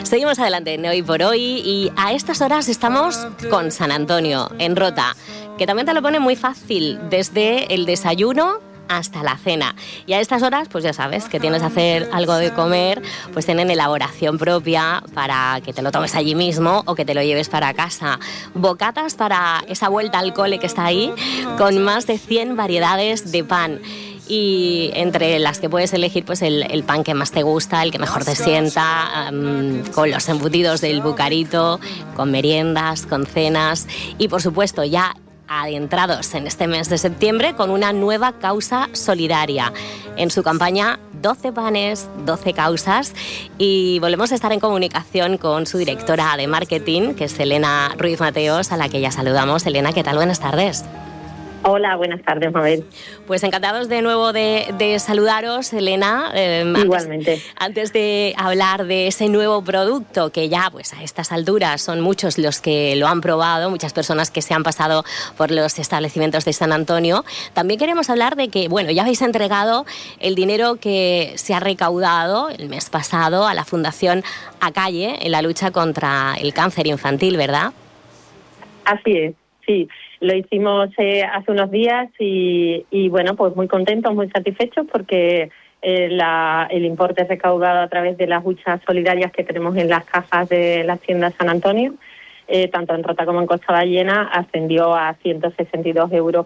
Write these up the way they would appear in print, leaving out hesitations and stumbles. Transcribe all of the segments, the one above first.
Seguimos adelante en Hoy por Hoy y a estas horas estamos con San Antonio, en Rota, que también te lo pone muy fácil, desde el desayuno hasta la cena. Y a estas horas, pues ya sabes, que tienes que hacer algo de comer, pues tienen elaboración propia para que te lo tomes allí mismo o que te lo lleves para casa. Bocatas para esa vuelta al cole que está ahí, con más de 100 variedades de pan. Y entre las que puedes elegir pues el pan que más te gusta, el que mejor te sienta, con los embutidos del Bucarito, con meriendas, con cenas y por supuesto ya adentrados en este mes de septiembre con una nueva causa solidaria en su campaña 12 panes, 12 causas, y volvemos a estar en comunicación con su directora de marketing, que es Elena Ruiz Mateos, a la que ya saludamos. Elena, ¿qué tal? Buenas tardes. Hola, buenas tardes, Mabel. Pues encantados de nuevo de saludaros, Elena. Igualmente. Antes de hablar de ese nuevo producto, que ya pues a estas alturas son muchos los que lo han probado, muchas personas que se han pasado por los establecimientos de San Antonio, también queremos hablar de que, bueno, ya habéis entregado el dinero que se ha recaudado el mes pasado a la Fundación Acalle en la lucha contra el cáncer infantil, ¿verdad? Así es, sí. Lo hicimos hace unos días y bueno, pues muy contentos, muy satisfechos porque el importe recaudado a través de las huchas solidarias que tenemos en las cajas de las tiendas San Antonio, tanto en Rota como en Costa Ballena, ascendió a 162,20 euros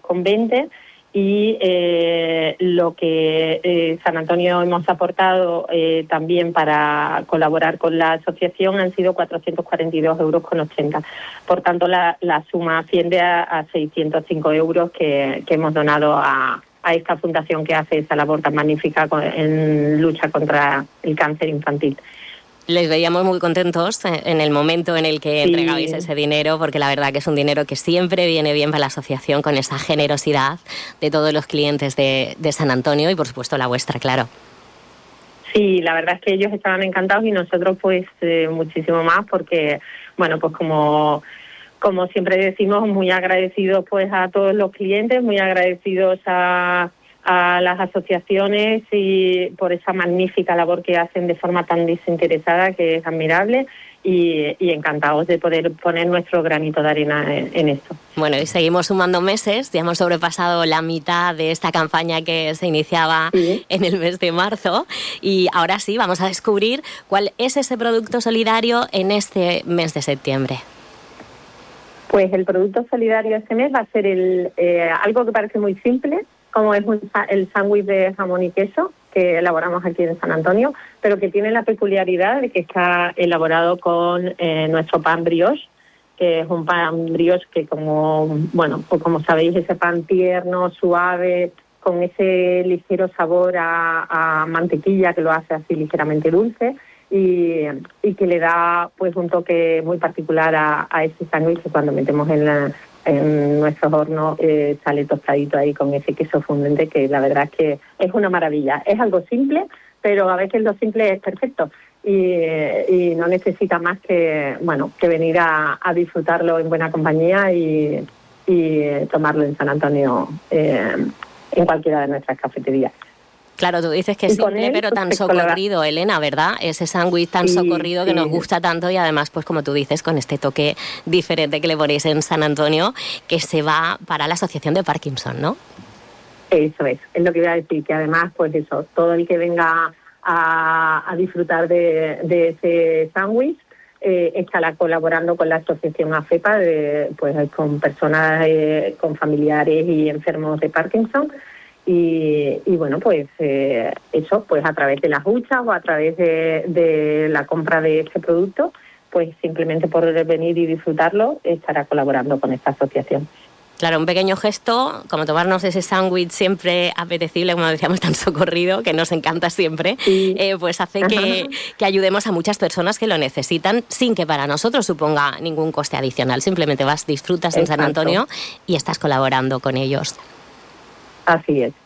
y lo que San Antonio hemos aportado también para colaborar con la asociación han sido 442,80 euros. Por tanto, la suma asciende a 605 euros que hemos donado a esta fundación que hace esa labor tan magnífica en lucha contra el cáncer infantil. Les veíamos muy contentos en el momento en el que entregabais ese dinero, porque la verdad que es un dinero que siempre viene bien para la asociación, con esa generosidad de todos los clientes de San Antonio y por supuesto la vuestra, claro. Sí, la verdad es que ellos estaban encantados y nosotros pues muchísimo más, porque bueno, pues como siempre decimos, muy agradecidos pues a todos los clientes, muy agradecidos a las asociaciones y por esa magnífica labor que hacen de forma tan desinteresada, que es admirable, y encantados de poder poner nuestro granito de arena en esto. Bueno, y seguimos sumando meses, ya hemos sobrepasado la mitad de esta campaña que se iniciaba en el mes de marzo, y ahora sí, vamos a descubrir cuál es ese producto solidario en este mes de septiembre. Pues el producto solidario este mes va a ser algo que parece muy simple, como es el sándwich de jamón y queso que elaboramos aquí en San Antonio, pero que tiene la peculiaridad de que está elaborado con nuestro pan brioche, que es un pan brioche que como sabéis, ese pan tierno, suave, con ese ligero sabor a mantequilla que lo hace así ligeramente dulce y que le da pues un toque muy particular a ese sándwich que cuando metemos en nuestros hornos sale tostadito ahí con ese queso fundente, que la verdad es que es una maravilla. Es algo simple, pero a veces lo simple es perfecto y no necesita más que venir a disfrutarlo en buena compañía y tomarlo en San Antonio en cualquiera de nuestras cafeterías. Claro, tú dices que es simple, pero tan socorrido, Elena, ¿verdad? Ese sándwich tan socorrido que nos gusta tanto y además, pues como tú dices, con este toque diferente que le ponéis en San Antonio, que se va para la Asociación de Parkinson, ¿no? Eso es lo que iba a decir, que además, pues eso, todo el que venga a disfrutar de ese sándwich estará colaborando con la Asociación AFEPA, pues con personas, con familiares y enfermos de Parkinson. Y bueno, pues eso, pues a través de las huchas o a través de la compra de este producto, pues simplemente por venir y disfrutarlo, estará colaborando con esta asociación. Claro, un pequeño gesto, como tomarnos ese sándwich siempre apetecible, como decíamos, tan socorrido, que nos encanta siempre, pues hace que ayudemos a muchas personas que lo necesitan sin que para nosotros suponga ningún coste adicional. Simplemente vas, disfrutas en San Antonio y estás colaborando con ellos. Así es.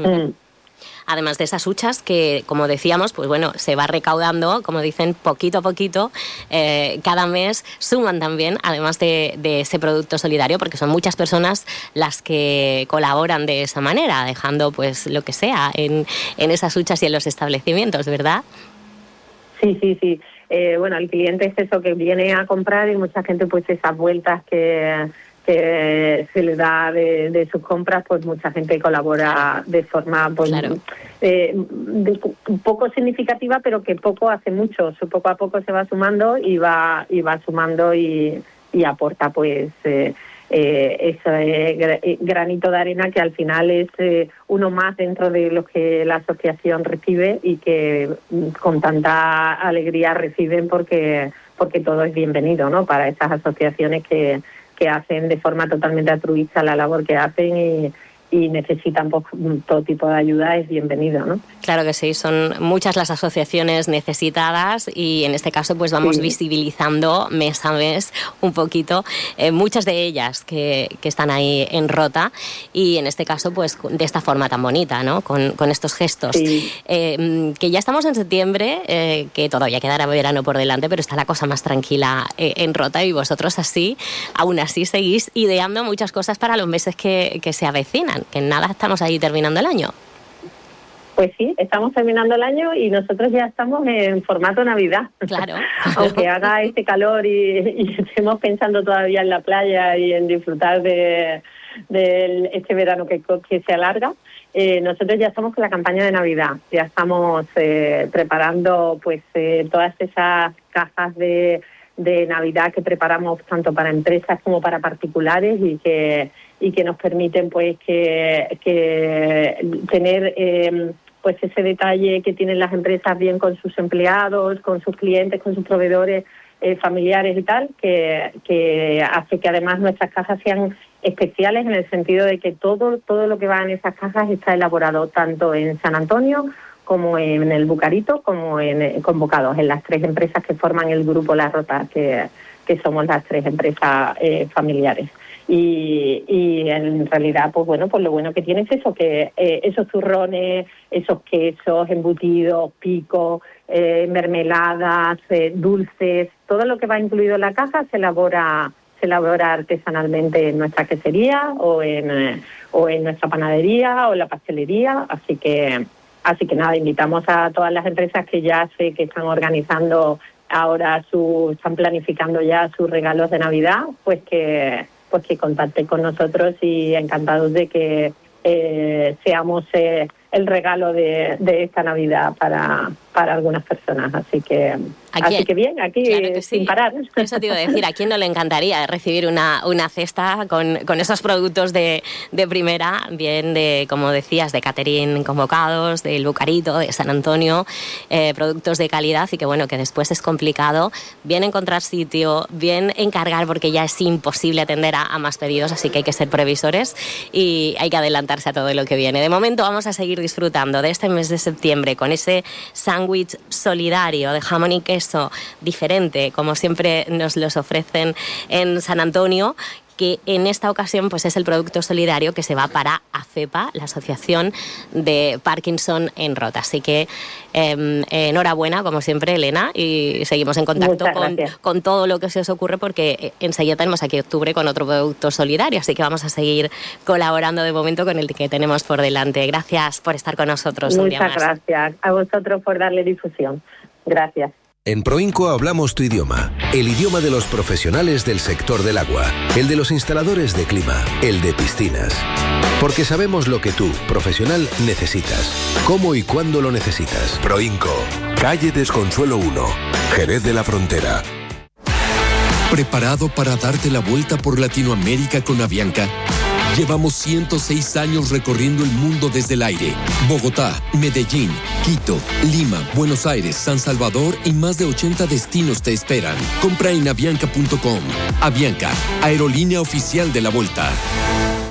Además de esas huchas que, como decíamos, pues bueno, se va recaudando, como dicen, poquito a poquito. Cada mes suman también, además de ese producto solidario, porque son muchas personas las que colaboran de esa manera, dejando pues lo que sea en esas huchas y en los establecimientos, ¿verdad? Sí. bueno, el cliente es eso, que viene a comprar, y mucha gente pues esas vueltas que se le da de sus compras, pues mucha gente colabora de forma pues un poco significativa, pero que poco hace mucho. Poco a poco se va sumando y va sumando y aporta pues ese granito de arena que al final es uno más dentro de lo que la asociación recibe, y que con tanta alegría reciben porque todo es bienvenido, ¿no? Para esas asociaciones que hacen de forma totalmente altruista la labor que hacen y necesitan pues, todo tipo de ayuda, es bienvenido, ¿no? Claro que sí, son muchas las asociaciones necesitadas, y en este caso pues vamos visibilizando mes a mes un poquito muchas de ellas que están ahí en Rota, y en este caso pues de esta forma tan bonita, ¿no? Con estos gestos. Que ya estamos en septiembre, que todavía quedará verano por delante, pero está la cosa más tranquila en Rota, y vosotros aún así seguís ideando muchas cosas para los meses que se avecinan, que en nada estamos ahí terminando el año. Pues sí, estamos terminando el año y nosotros ya estamos en formato Navidad. Claro. Aunque haga este calor y estemos pensando todavía en la playa y en disfrutar de este verano que se alarga, nosotros ya estamos con la campaña de Navidad. Ya estamos preparando pues todas esas cajas de Navidad que preparamos tanto para empresas como para particulares, y que nos permiten pues que tener pues ese detalle que tienen las empresas bien con sus empleados, con sus clientes, con sus proveedores familiares y tal, que hace que además nuestras cajas sean especiales, en el sentido de que todo lo que va en esas cajas está elaborado tanto en San Antonio como en el Bucarito, como en Convocados, en las 3 empresas que forman el grupo La Rota, que somos las 3 empresas familiares. Y en realidad, pues bueno, pues lo bueno que tiene es eso, que esos turrones, esos quesos, embutidos, picos, mermeladas, dulces, todo lo que va incluido en la caja se elabora artesanalmente en nuestra quesería o en nuestra panadería o en la pastelería, así que nada, invitamos a todas las empresas que ya sé que están organizando ahora están planificando ya sus regalos de Navidad, pues que contacten con nosotros, y encantados de que seamos el regalo de esta Navidad para algunas personas. Así que bien, aquí claro sin sí. Parar. Eso te iba a decir, ¿a quién no le encantaría recibir una cesta con esos productos de primera, bien de, como decías, de catering Convocados, del Bucarito, de San Antonio, productos de calidad, y que bueno, que después es complicado bien encontrar sitio, bien encargar, porque ya es imposible atender a más pedidos, así que hay que ser previsores y hay que adelantarse a todo lo que viene. De momento vamos a seguir disfrutando de este mes de septiembre con ese sándwich solidario de jamón y queso diferente, como siempre nos los ofrecen en San Antonio, que en esta ocasión pues es el producto solidario que se va para AFEPA, la Asociación de Parkinson en Rota. Así que enhorabuena, como siempre, Elena, y seguimos en contacto con todo lo que se os ocurre, porque enseguida tenemos aquí octubre con otro producto solidario, así que vamos a seguir colaborando de momento con el que tenemos por delante. Gracias por estar con nosotros. Muchas gracias a vosotros por darle difusión. Gracias. En Proinco hablamos tu idioma, el idioma de los profesionales del sector del agua, el de los instaladores de clima, el de piscinas. Porque sabemos lo que tú, profesional, necesitas, cómo y cuándo lo necesitas. Proinco, calle Desconsuelo 1, Jerez de la Frontera. ¿Preparado para darte la vuelta por Latinoamérica con Avianca? Llevamos 106 años recorriendo el mundo desde el aire. Bogotá, Medellín, Quito, Lima, Buenos Aires, San Salvador y más de 80 destinos te esperan. Compra en avianca.com. Avianca, aerolínea oficial de la Vuelta.